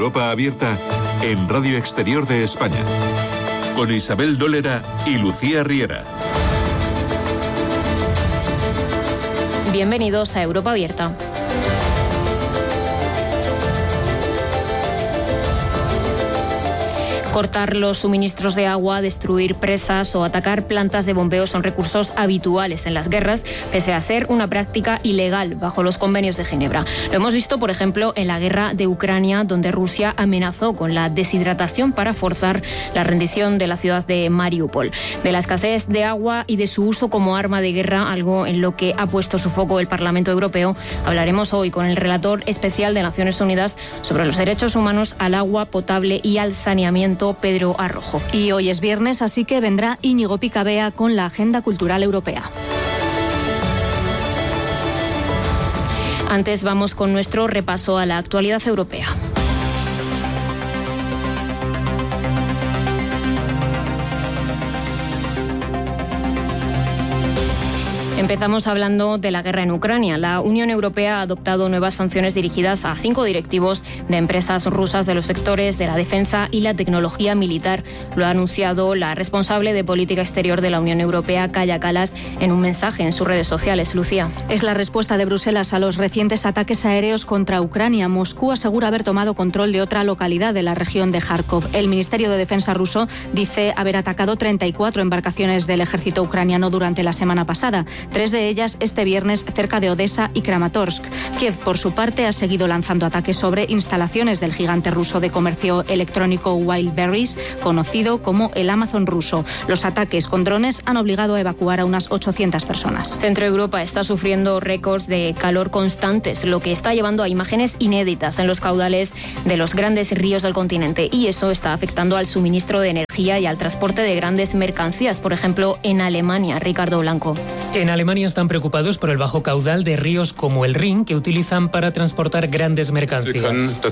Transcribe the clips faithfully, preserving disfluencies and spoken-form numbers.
Europa Abierta en Radio Exterior de España, con Isabel Dólera y Lucía Riera. Bienvenidos a Europa Abierta. Cortar los suministros de agua, destruir presas o atacar plantas de bombeo son recursos habituales en las guerras, pese a ser una práctica ilegal bajo los convenios de Ginebra. Lo hemos visto, por ejemplo, en la guerra de Ucrania, donde Rusia amenazó con la deshidratación para forzar la rendición de la ciudad de Mariupol. De la escasez de agua y de su uso como arma de guerra, algo en lo que ha puesto su foco el Parlamento Europeo, hablaremos hoy con el relator especial de Naciones Unidas sobre los derechos humanos al agua potable y al saneamiento, Pedro Arrojo. Y hoy es viernes, así que vendrá Íñigo Picabea con la Agenda Cultural Europea. Antes vamos con nuestro repaso a la actualidad europea. Empezamos hablando de la guerra en Ucrania. La Unión Europea ha adoptado nuevas sanciones dirigidas a cinco directivos de empresas rusas de los sectores de la defensa y la tecnología militar. Lo ha anunciado la responsable de política exterior de la Unión Europea, Kaja Kallas, en un mensaje en sus redes sociales. Lucía. Es la respuesta de Bruselas a los recientes ataques aéreos contra Ucrania. Moscú asegura haber tomado control de otra localidad de la región de Kharkov. El Ministerio de Defensa ruso dice haber atacado treinta y cuatro embarcaciones del ejército ucraniano durante la semana pasada. Tres de ellas este viernes cerca de Odessa y Kramatorsk. Kiev, por su parte, ha seguido lanzando ataques sobre instalaciones del gigante ruso de comercio electrónico Wildberries, conocido como el Amazon ruso. Los ataques con drones han obligado a evacuar a unas ochocientas personas. Centro Europa está sufriendo récords de calor constantes, lo que está llevando a imágenes inéditas en los caudales de los grandes ríos del continente. Y eso está afectando al suministro de energía y al transporte de grandes mercancías, por ejemplo, en Alemania. Ricardo Blanco. En Alemania están preocupados por el bajo caudal de ríos como el Rin, que utilizan para transportar grandes mercancías.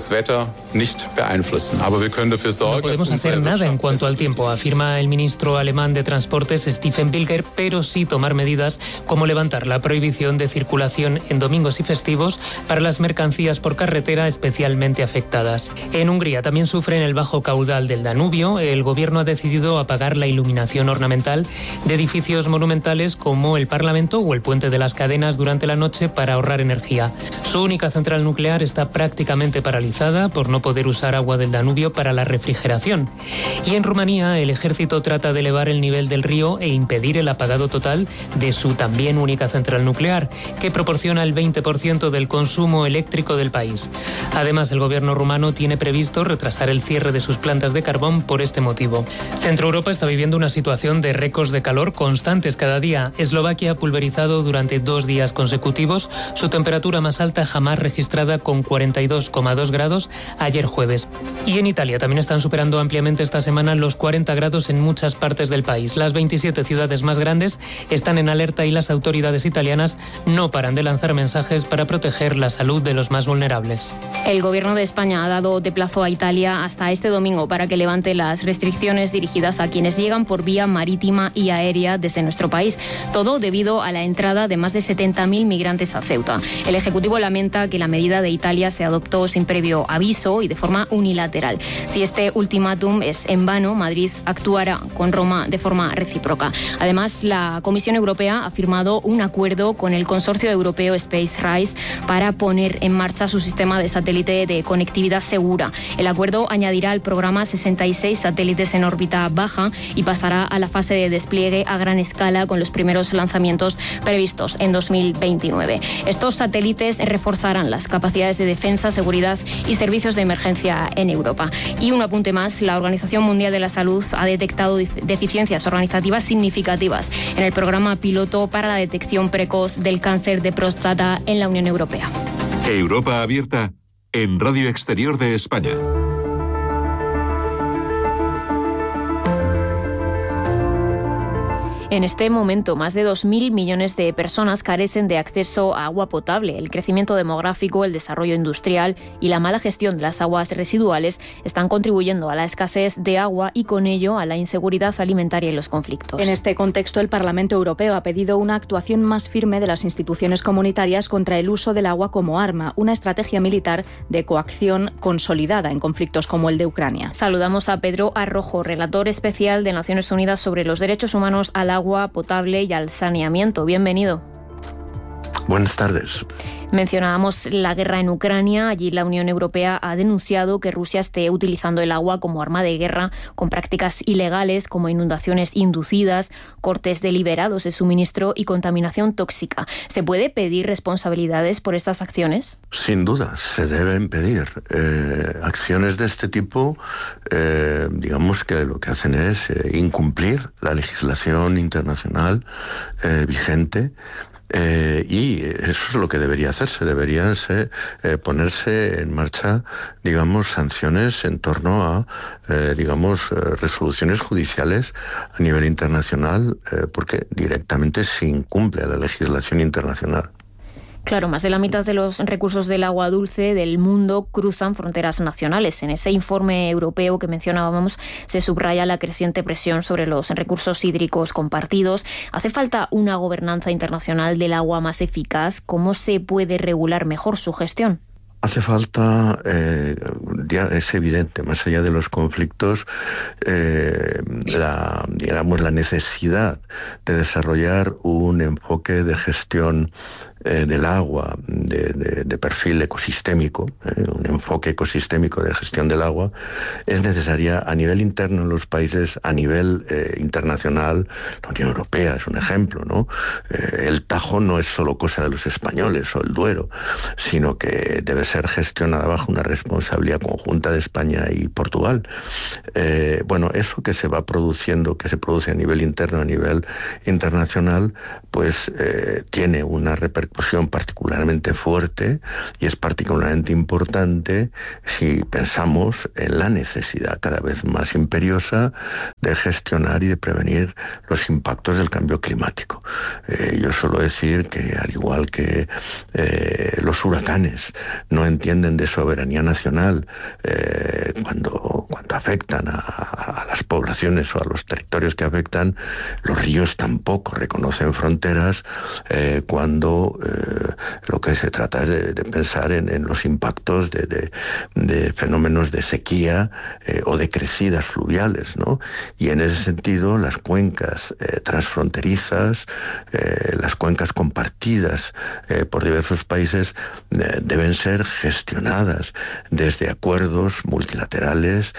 No podemos hacer nada en cuanto al tiempo, afirma el ministro alemán de Transportes, Stefan Bilger, pero sí tomar medidas como levantar la prohibición de circulación en domingos y festivos para las mercancías por carretera especialmente afectadas. En Hungría también sufren el bajo caudal del Danubio. El gobierno ha decidido apagar la iluminación ornamental de edificios monumentales como el Parlamento o el Puente de las Cadenas durante la noche para ahorrar energía. Su única central nuclear está prácticamente paralizada por no poder usar agua del Danubio para la refrigeración. Y en Rumanía, el ejército trata de elevar el nivel del río e impedir el apagado total de su también única central nuclear, que proporciona el veinte por ciento del consumo eléctrico del país. Además, el gobierno rumano tiene previsto retrasar el cierre de sus plantas de carbón por este motivo. Centro Europa está viviendo una situación de récords de calor constantes cada día. Eslovaquia ha pulverizado durante dos días consecutivos su temperatura más alta jamás registrada, con cuarenta y dos coma dos grados ayer jueves. Y en Italia también están superando ampliamente esta semana los cuarenta grados en muchas partes del país. Las veintisiete ciudades más grandes están en alerta y las autoridades italianas no paran de lanzar mensajes para proteger la salud de los más vulnerables. El gobierno de España ha dado de plazo a Italia hasta este domingo para que levante las restricciones dirigidas a quienes llegan por vía marítima y aérea desde nuestro país. Todo debido a la entrada de más de setenta mil migrantes a Ceuta. El Ejecutivo lamenta que la medida de Italia se adoptó sin previo aviso y de forma unilateral. Si este ultimátum es en vano, Madrid actuará con Roma de forma recíproca. Además, la Comisión Europea ha firmado un acuerdo con el consorcio europeo SpaceRISE para poner en marcha su sistema de satélite de conectividad segura. El acuerdo añadirá al programa sesenta y seis satélites en órbita baja y pasará a la fase de despliegue a gran escala con los primeros lanzamientos previstos en dos mil veintinueve. Estos satélites reforzarán las capacidades de defensa, seguridad y servicios de emergencia en Europa. Y un apunte más, la Organización Mundial de la Salud ha detectado deficiencias organizativas significativas en el programa piloto para la detección precoz del cáncer de próstata en la Unión Europea. Europa Abierta en Radio Exterior de España. En este momento, más de dos mil millones de personas carecen de acceso a agua potable. El crecimiento demográfico, el desarrollo industrial y la mala gestión de las aguas residuales están contribuyendo a la escasez de agua y con ello a la inseguridad alimentaria y los conflictos. En este contexto, el Parlamento Europeo ha pedido una actuación más firme de las instituciones comunitarias contra el uso del agua como arma, una estrategia militar de coacción consolidada en conflictos como el de Ucrania. Saludamos a Pedro Arrojo, relator especial de Naciones Unidas sobre los derechos humanos al agua potable y al saneamiento. Bienvenido. Buenas tardes. Mencionábamos la guerra en Ucrania. Allí la Unión Europea ha denunciado que Rusia esté utilizando el agua como arma de guerra, con prácticas ilegales como inundaciones inducidas, cortes deliberados de suministro y contaminación tóxica. ¿Se puede pedir responsabilidades por estas acciones? Sin duda, se deben pedir. Eh, acciones de este tipo, eh, digamos que lo que hacen es eh, incumplir la legislación internacional eh, vigente. Eh, y eso es lo que debería hacerse, deberían ser, eh, ponerse en marcha, digamos, sanciones en torno a, eh, digamos, eh, resoluciones judiciales a nivel internacional, eh, porque directamente se incumple la legislación internacional. Claro, más de la mitad de los recursos del agua dulce del mundo cruzan fronteras nacionales. En ese informe europeo que mencionábamos se subraya la creciente presión sobre los recursos hídricos compartidos. ¿Hace falta una gobernanza internacional del agua más eficaz? ¿Cómo se puede regular mejor su gestión? Hace falta, eh, ya es evidente, más allá de los conflictos, eh, la, digamos, la necesidad de desarrollar un enfoque de gestión eh, del agua de, de, de perfil ecosistémico, eh, un enfoque ecosistémico de gestión del agua, es necesaria a nivel interno en los países, a nivel eh, internacional. La Unión Europea es un ejemplo, ¿no? Eh, el Tajo no es solo cosa de los españoles o el Duero, sino que debe ser gestionada bajo una responsabilidad conjunta de España y Portugal. Eh, bueno, eso que se va produciendo, que se produce a nivel interno, a nivel internacional, pues eh, tiene una repercusión particularmente fuerte y es particularmente importante si pensamos en la necesidad cada vez más imperiosa de gestionar y de prevenir los impactos del cambio climático. Eh, yo suelo decir que, al igual que eh, los huracanes no entienden de soberanía nacional eh, cuando, cuando afectan a, a las poblaciones o a los territorios que afectan, los ríos tampoco reconocen fronteras eh, cuando eh, lo que se trata es de, de pensar en, en los impactos de, de, de fenómenos de sequía eh, o de crecidas fluviales, ¿no? Y en ese sentido las cuencas eh, transfronterizas, eh, las cuencas compartidas eh, por diversos países eh, deben ser gestionadas desde acuerdos multilaterales,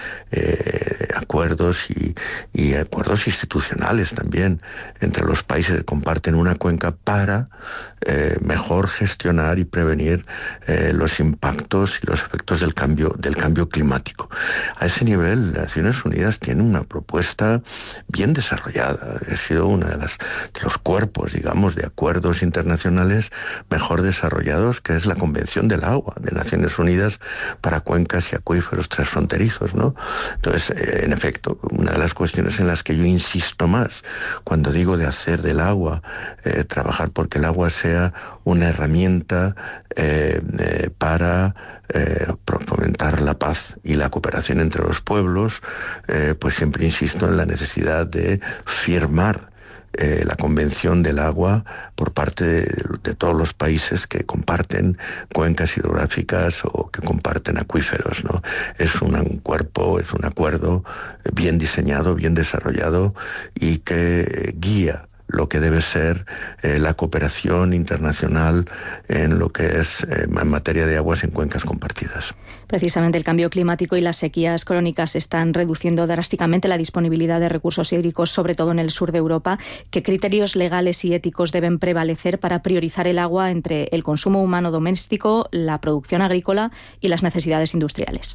eh, acuerdos y, y acuerdos institucionales también entre los países que comparten una cuenca para eh, mejor gestionar y prevenir eh, los impactos y los efectos del cambio, del cambio climático. A ese nivel, Naciones Unidas tiene una propuesta bien desarrollada. Ha sido uno de, las, de los cuerpos, digamos, de acuerdos internacionales mejor desarrollados, que es la Convención del Agua de Naciones Unidas para cuencas y acuíferos transfronterizos, ¿no? Entonces, eh, en efecto, una de las cuestiones en las que yo insisto más cuando digo de hacer del agua, eh, trabajar porque el agua sea una herramienta eh, eh, para eh, fomentar la paz y la cooperación entre los pueblos, eh, pues siempre insisto en la necesidad de firmar Eh, la Convención del Agua por parte de, de todos los países que comparten cuencas hidrográficas o que comparten acuíferos, ¿no? Es un, un cuerpo, es un acuerdo bien diseñado, bien desarrollado y que guía lo que debe ser eh, la cooperación internacional en lo que es eh, en materia de aguas en cuencas compartidas. Precisamente el cambio climático y las sequías crónicas están reduciendo drásticamente la disponibilidad de recursos hídricos, sobre todo en el sur de Europa. ¿Qué criterios legales y éticos deben prevalecer para priorizar el agua entre el consumo humano doméstico, la producción agrícola y las necesidades industriales?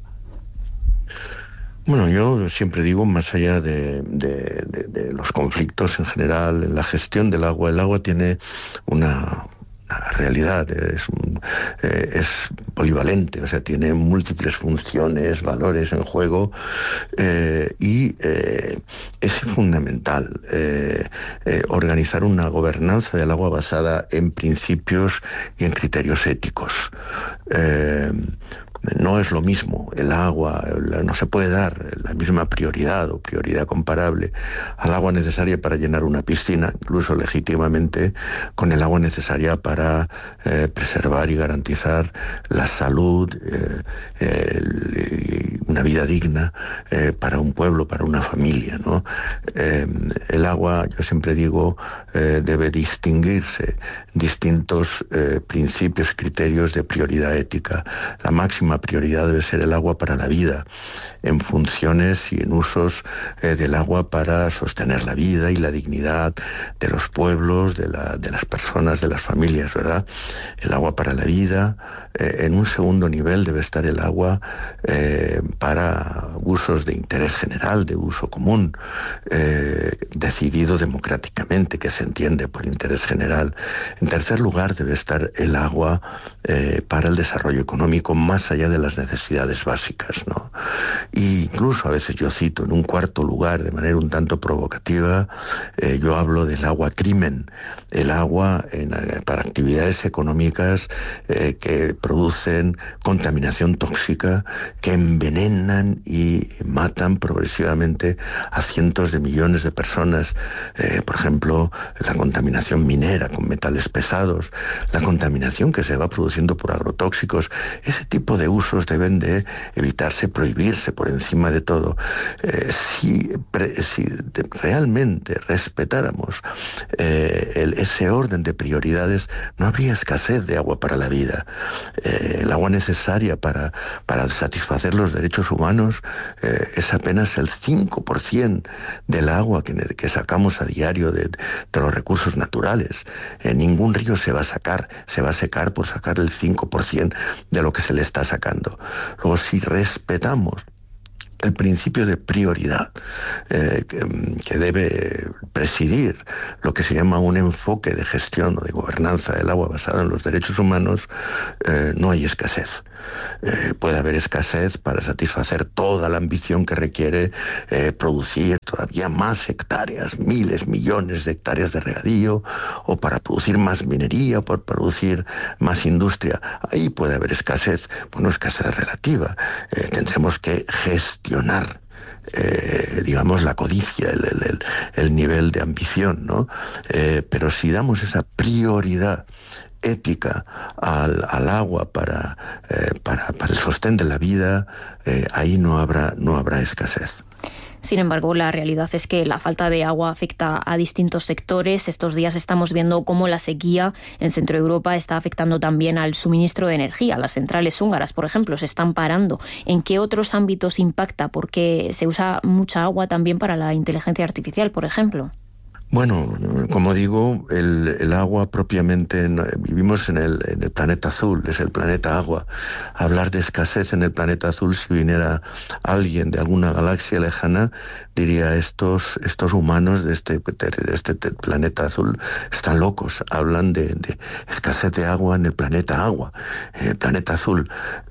Bueno, yo siempre digo, más allá de, de, de, de los conflictos en general, en la gestión del agua, el agua tiene una, La realidad es, un, eh, es polivalente, o sea, tiene múltiples funciones, valores en juego, eh, y eh, es fundamental eh, eh, organizar una gobernanza del agua basada en principios y en criterios éticos. Eh, No es lo mismo el agua, no se puede dar la misma prioridad o prioridad comparable al agua necesaria para llenar una piscina, incluso legítimamente, con el agua necesaria para eh, preservar y garantizar la salud, eh, el, una vida digna eh, para un pueblo, para una familia, ¿no? Eh, el agua, yo siempre digo, eh, debe distinguirse distintos eh, principios y criterios de prioridad ética. La máxima prioridad debe ser el agua para la vida, en funciones y en usos eh, del agua para sostener la vida y la dignidad de los pueblos, de, la, de las personas, de las familias, ¿verdad? El agua para la vida. Eh, en un segundo nivel debe estar el agua eh, para usos de interés general, de uso común, eh, decidido democráticamente, que se entiende por interés general. En tercer lugar debe estar el agua eh, para el desarrollo económico, más allá de las necesidades básicas, ¿no? Y incluso a veces yo cito en un cuarto lugar, de manera un tanto provocativa, eh, yo hablo del agua crimen, el agua en, para actividades económicas eh, que producen contaminación tóxica, que envenenan y matan progresivamente a cientos de millones de personas. Eh, por ejemplo, la contaminación minera con metales pesados, la contaminación que se va produciendo por agrotóxicos. Ese tipo de usos deben de evitarse, prohibirse por encima de todo. Eh, si, pre, si de, realmente respetáramos eh, el, ese orden de prioridades, no habría escasez de agua para la vida. Eh, el agua necesaria para, para satisfacer los derechos humanos eh, es apenas el cinco por ciento del agua que, que sacamos a diario de, de los recursos naturales. Eh, ningún río se va a sacar, se va a secar por sacar el cinco por ciento de lo que se le está sacando. Luego, si respetamos el principio de prioridad eh, que, que debe presidir lo que se llama un enfoque de gestión o de gobernanza del agua basada en los derechos humanos, eh, no hay escasez. Eh, puede haber escasez para satisfacer toda la ambición que requiere eh, producir todavía más hectáreas, miles, millones de hectáreas de regadío, o para producir más minería, o para producir más industria. Ahí puede haber escasez, bueno, escasez relativa. Eh, tendremos que gestionar Eh, digamos, la codicia, el, el, el nivel de ambición, ¿no? Eh, pero si damos esa prioridad ética al, al agua para, eh, para, para el sostén de la vida, eh, ahí no habrá, no habrá escasez. Sin embargo, la realidad es que la falta de agua afecta a distintos sectores. Estos días estamos viendo cómo la sequía en Centro Europa está afectando también al suministro de energía. Las centrales húngaras, por ejemplo, se están parando. ¿En qué otros ámbitos impacta? Porque se usa mucha agua también para la inteligencia artificial, por ejemplo. Bueno, como digo, el, el agua propiamente, vivimos en el, en el planeta azul, es el planeta agua. Hablar de escasez en el planeta azul, si viniera alguien de alguna galaxia lejana, diría, estos, estos humanos de este, de este planeta azul están locos. Hablan de, de escasez de agua en el planeta agua, en el planeta azul.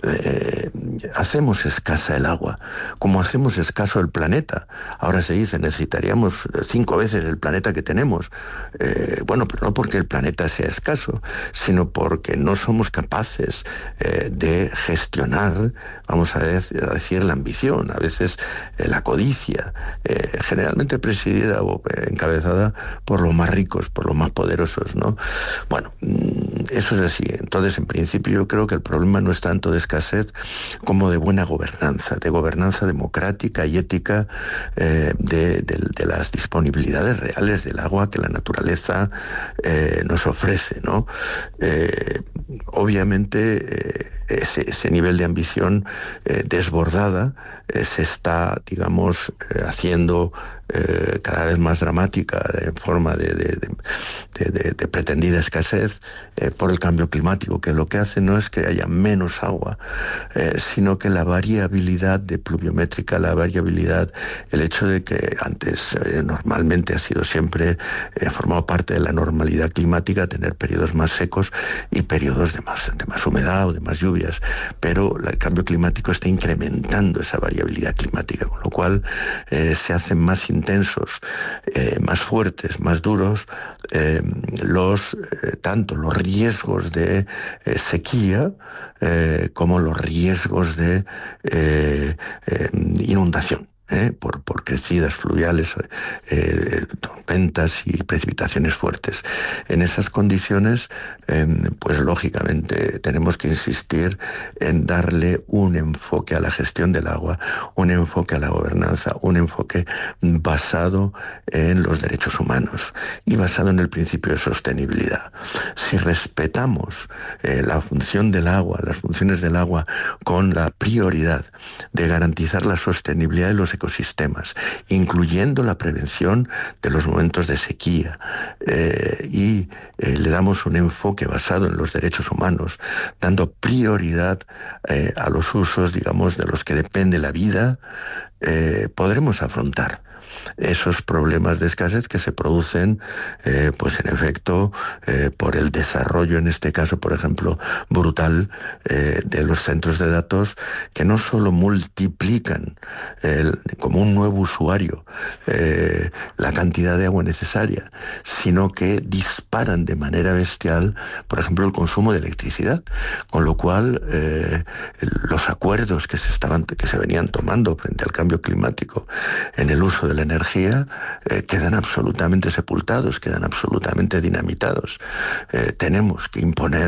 Eh, hacemos escasa el agua, como hacemos escaso el planeta. Ahora se dice, necesitaríamos cinco veces el planeta que tenemos. Eh, bueno, pero no porque el planeta sea escaso, sino porque no somos capaces eh, de gestionar, vamos a, de- a decir, la ambición, a veces eh, la codicia, eh, generalmente presidida o eh, encabezada por los más ricos, por los más poderosos, ¿no? Bueno, mm, eso es así. Entonces, en principio, yo creo que el problema no es tanto de escasez como de buena gobernanza, de gobernanza democrática y ética eh, de, de, de las disponibilidades reales del agua que la naturaleza eh, nos ofrece, ¿no? Eh, obviamente eh, ese, ese nivel de ambición eh, desbordada eh, se está, digamos, eh, haciendo eh, cada vez más dramática en forma de, de, de, de, de pretendida escasez eh, por el cambio climático, que lo que hace no es que haya menos agua, eh, sino que la variabilidad de pluviométrica, la variabilidad, el hecho de que antes eh, normalmente ha sido siempre, eh, formado parte de la normalidad climática, tener periodos más secos y periodos de más, de más humedad o de más lluvias, pero el cambio climático está incrementando esa variabilidad climática, con lo cual eh, se hacen más intensos, eh, más fuertes, más duros, eh, los, eh, tanto los riesgos de eh, sequía eh, como los riesgos de eh, eh, inundación. Eh, por, por crecidas fluviales, eh, tormentas y precipitaciones fuertes. En esas condiciones, eh, pues lógicamente tenemos que insistir en darle un enfoque a la gestión del agua, un enfoque a la gobernanza, un enfoque basado en los derechos humanos y basado en el principio de sostenibilidad. Si respetamos eh, la función del agua, las funciones del agua, con la prioridad de garantizar la sostenibilidad de los ecosistemas, incluyendo la prevención de los momentos de sequía, eh, y eh, le damos un enfoque basado en los derechos humanos, dando prioridad eh, a los usos, digamos, de los que depende la vida, eh, podremos afrontar esos problemas de escasez que se producen, eh, pues en efecto, eh, por el desarrollo, en este caso, por ejemplo, brutal, eh, de los centros de datos, que no solo multiplican el, como un nuevo usuario eh, la cantidad de agua necesaria, sino que disparan de manera bestial, por ejemplo, el consumo de electricidad, con lo cual eh, los acuerdos que se estaban, que se venían tomando frente al cambio climático en el uso de la energía energía eh, quedan absolutamente sepultados, quedan absolutamente dinamitados. Eh, tenemos que imponer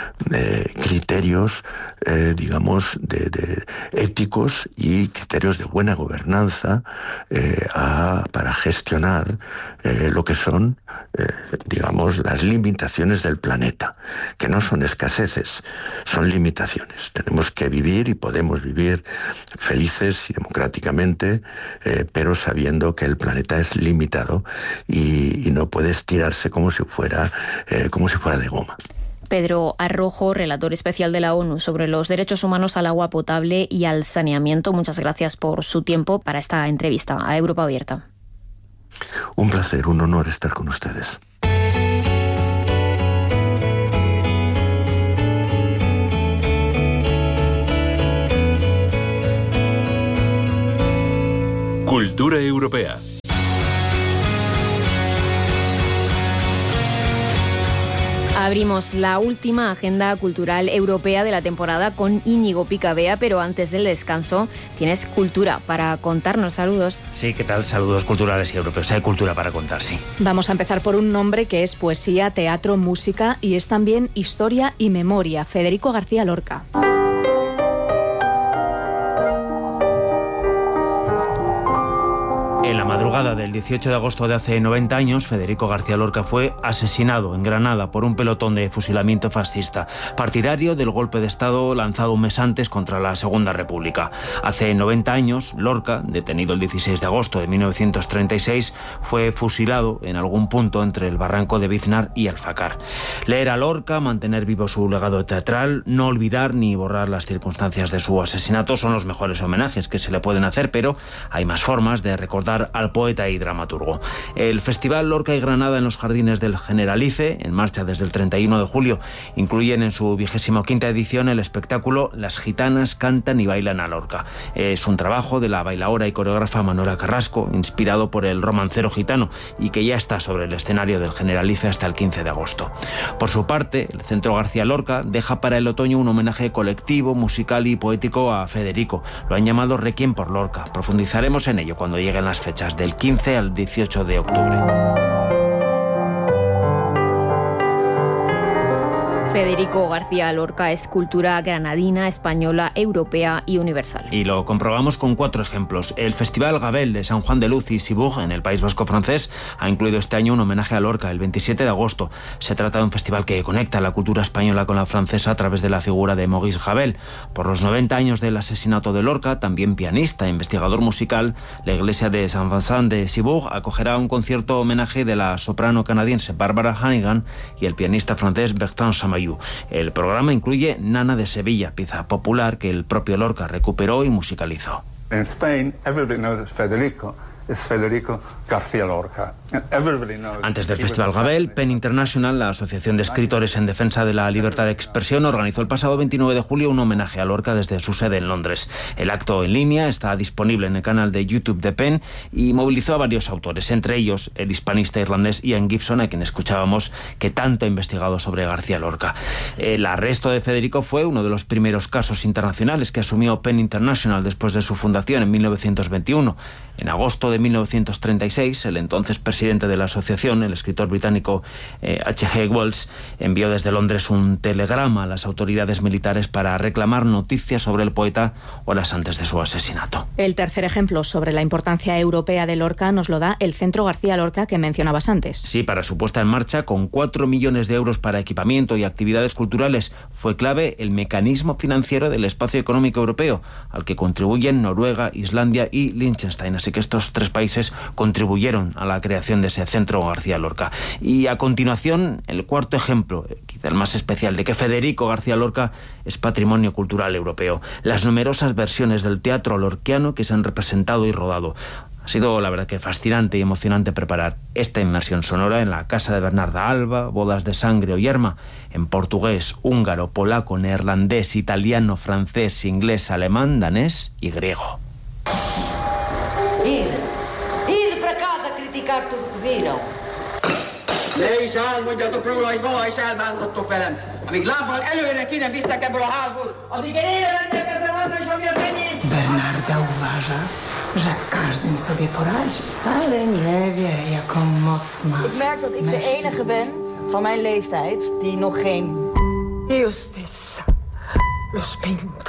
eh, criterios, eh, digamos, de, de éticos y criterios de buena gobernanza eh, a, para gestionar eh, lo que son, eh, digamos, las limitaciones del planeta, que no son escaseces, son limitaciones. Tenemos que vivir y podemos vivir felices y democráticamente, eh, pero sabiendo que el planeta es limitado y, y no puede estirarse como si fuera, eh, como si fuera de goma. Pedro Arrojo, relator especial de la ONU sobre los derechos humanos al agua potable y al saneamiento. Muchas gracias por su tiempo para esta entrevista a Europa Abierta. Un placer, un honor estar con ustedes. Cultura europea. Abrimos la última agenda cultural europea de la temporada con Íñigo Picabea, pero antes del descanso tienes cultura para contarnos. Saludos. Sí, ¿qué tal? Saludos culturales y europeos. Hay cultura para contar, sí. Vamos a empezar por un nombre que es poesía, teatro, música y es también historia y memoria. Federico García Lorca. En la madrugada del dieciocho de agosto de hace noventa años, Federico García Lorca fue asesinado en Granada por un pelotón de fusilamiento fascista, partidario del golpe de Estado lanzado un mes antes contra la Segunda República. Hace noventa años, Lorca, detenido el dieciséis de agosto de mil novecientos treinta y seis, fue fusilado en algún punto entre el barranco de Biznar y Alfacar. Leer a Lorca, mantener vivo su legado teatral, no olvidar ni borrar las circunstancias de su asesinato son los mejores homenajes que se le pueden hacer, pero hay más formas de recordar al poeta y dramaturgo. El Festival Lorca y Granada en los Jardines del Generalife, en marcha desde el treinta y uno de julio, incluyen en su vigésimo quinta edición el espectáculo Las gitanas cantan y bailan a Lorca. Es un trabajo de la bailaora y coreógrafa Manuela Carrasco, inspirado por el romancero gitano y que ya está sobre el escenario del Generalife hasta el quince de agosto. Por su parte, el Centro García Lorca deja para el otoño un homenaje colectivo, musical y poético a Federico. Lo han llamado Requiem por Lorca. Profundizaremos en ello cuando lleguen las fechas del quince al dieciocho de octubre. Federico García Lorca es cultura granadina, española, europea y universal. Y lo comprobamos con cuatro ejemplos. El Festival Gabel de San Juan de Luz y Cibourg, en el País Vasco francés, ha incluido este año un homenaje a Lorca, el veintisiete de agosto. Se trata de un festival que conecta la cultura española con la francesa a través de la figura de Maurice Ravel. Por los noventa años del asesinato de Lorca, también pianista e investigador musical, la iglesia de Saint Vincent de Cibourg acogerá un concierto homenaje de la soprano canadiense Barbara Hannigan y el pianista francés Bertrand Chamayou. El programa incluye Nana de Sevilla, pieza popular que el propio Lorca recuperó y musicalizó. En Spain, everybody knows Federico. Es Federico García Lorca. Antes del Festival Gabel, PEN International, la Asociación de Escritores en Defensa de la Libertad de Expresión, organizó el pasado veintinueve de julio un homenaje a Lorca desde su sede en Londres. El acto en línea está disponible en el canal de YouTube de PEN y movilizó a varios autores, entre ellos el hispanista irlandés Ian Gibson, a quien escuchábamos, que tanto ha investigado sobre García Lorca. El arresto de Federico fue uno de los primeros casos internacionales que asumió PEN International después de su fundación en mil novecientos veintiuno. En agosto de mil novecientos treinta y seis, el entonces presidente de la asociación, el escritor británico eh, H G Wells, envió desde Londres un telegrama a las autoridades militares para reclamar noticias sobre el poeta horas antes de su asesinato. El tercer ejemplo sobre la importancia europea de Lorca nos lo da el Centro García Lorca que mencionabas antes. Sí, para su puesta en marcha, con cuatro millones de euros para equipamiento y actividades culturales, fue clave el mecanismo financiero del espacio económico europeo, al que contribuyen Noruega, Islandia y Liechtenstein. Así que estos tres países contribuyeron a la creación de ese Centro García Lorca. Y a continuación, el cuarto ejemplo, quizá el más especial, de que Federico García Lorca es patrimonio cultural europeo. Las numerosas versiones del teatro lorquiano que se han representado y rodado. Ha sido, la verdad, que fascinante y emocionante preparar esta inmersión sonora en la casa de Bernarda Alba, Bodas de Sangre o Yerma, en portugués, húngaro, polaco, neerlandés, italiano, francés, inglés, alemán, danés y griego. Ide, ide para casa criticar tudo que viram. Lees aan, mondja a róla, hogy valaha is elbántottok velem. Amíg lábbal előre ki nem visztek ebből a házból, addig én élve rendelkezem azzal is, ami az enyém. Bernarda uważa, że z każdym sobie poradzi. Ale nie wie, jaką moc ma. Ik merk dat ik de enige ben van mijn leeftijd die nog geen... Justice, lo spinto.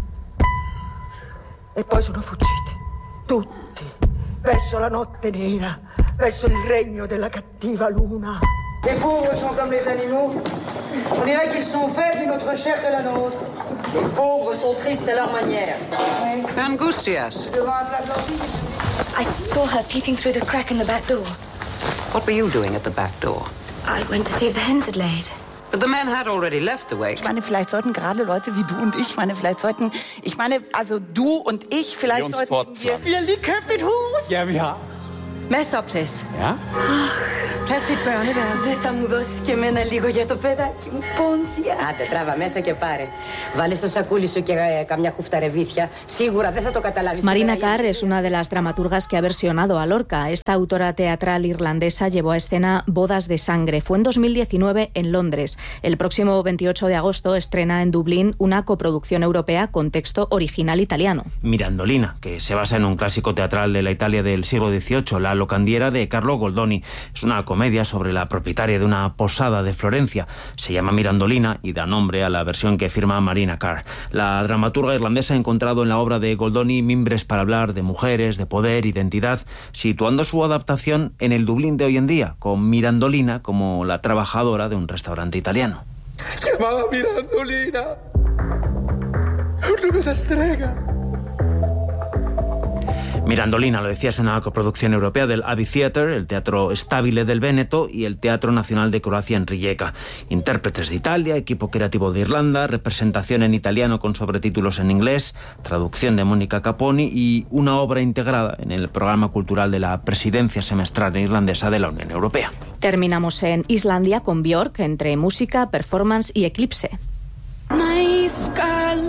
E poi sono fuggiti. Tutti, verso la notte nera, verso il regno della cattiva luna. Les pauvres sont comme les animaux. On dirait qu'ils sont faits d'une autre chair que la nôtre. Les pauvres sont tristes à leur manière. Oui. Angustias. I saw her peeping through the crack in the back door. What were you doing at the back door? I went to see if the hens had laid. But the men had already left the wake. Ich meine, vielleicht sollten gerade Leute wie du und ich, meine, vielleicht sollten, ich meine, also du und ich, vielleicht sollten wir... Wir lige købt et hus. Ja, vi har. Masser af plads. Ja? Plads til et børneværelse. Δεν θα μου δώσεις και εμένα λίγο για το παιδάκι μου, Πόνθια. Άντε, τράβα μέσα και πάρε. Βάλε στο σακούλι σου και καμιά χούφτα ρεβίθια. Σίγουρα δεν θα το καταλάβεις. Marina Carr es una de las dramaturgas que ha versionado a Lorca. Esta autora teatral irlandesa llevó a escena Bodas de Sangre. Fue en dos mil diecinueve en Londres. El próximo veintiocho de agosto estrena en Dublín una coproducción europea con texto original italiano. Mirandolina, que se basa en un clásico teatral de la Italia del siglo dieciocho, La locandiera de Carlo Goldoni. Es una comedia sobre la propietaria de una posada de Florencia. Se llama Mirandolina y da nombre a la versión que firma Marina Carr. La dramaturga irlandesa ha encontrado en la obra de Goldoni mimbres para hablar de mujeres, de poder, identidad, situando su adaptación en el Dublín de hoy en día, con Mirandolina como la trabajadora de un restaurante italiano. Se llamaba Mirandolina. No me la estrega. Mirandolina, lo decía, es una coproducción europea del Abbey Theatre, el Teatro Stabile del Véneto y el Teatro Nacional de Croacia en Rijeka. Intérpretes de Italia, equipo creativo de Irlanda, representación en italiano con sobretítulos en inglés, traducción de Mónica Caponi y una obra integrada en el programa cultural de la presidencia semestral irlandesa de la Unión Europea. Terminamos en Islandia con Björk, entre música, performance y eclipse. My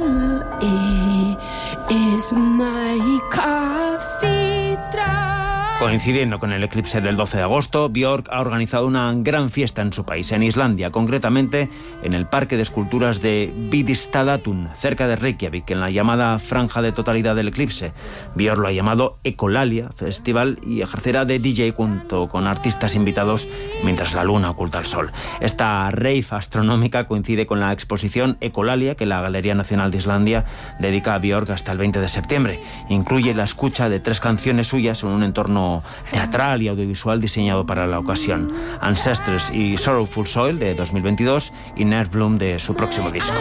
skull is my cathedral. Coincidiendo con el eclipse del doce de agosto, Björk ha organizado una gran fiesta en su país, en Islandia, concretamente en el Parque de Esculturas de Víðistaðatún, cerca de Reykjavik, en la llamada franja de totalidad del eclipse. Björk lo ha llamado Ecolalia Festival y ejercerá de D J junto con artistas invitados mientras la luna oculta el sol. Esta rave astronómica coincide con la exposición Ecolalia que la Galería Nacional de Islandia dedica a Björk hasta el veinte de septiembre. Incluye la escucha de tres canciones suyas en un entorno teatral y audiovisual diseñado para la ocasión: Ancestors y Sorrowful Soil de dos mil veintidós y Nerve Bloom de su próximo disco.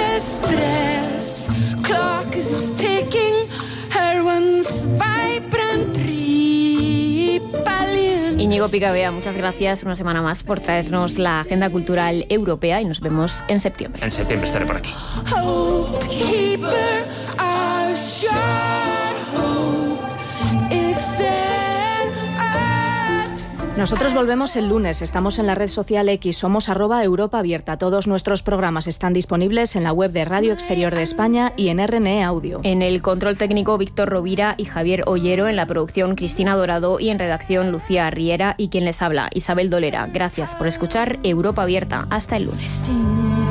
Íñigo Picabea, muchas gracias una semana más por traernos la agenda cultural europea y nos vemos en septiembre. En septiembre estaré por aquí. Nosotros volvemos el lunes, estamos en la red social X, somos arroba Europa Abierta. Todos nuestros programas están disponibles en la web de Radio Exterior de España y en R N E Audio. En el control técnico Víctor Rovira y Javier Ollero, en la producción Cristina Dorado y en redacción Lucía Riera y quien les habla, Isabel Dolera. Gracias por escuchar Europa Abierta. Hasta el lunes.